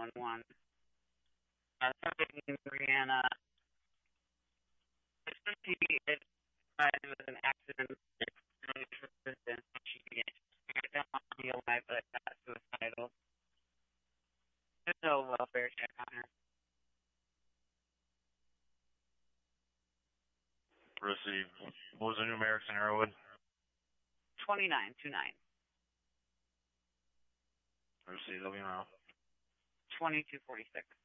911. Something Brianna. She it was an accident. She I don't want to be alive, but not suicidal. There's no welfare check on her. Received. What was the numerics in Arrowwood? 2929. Received. Let me know. 2246.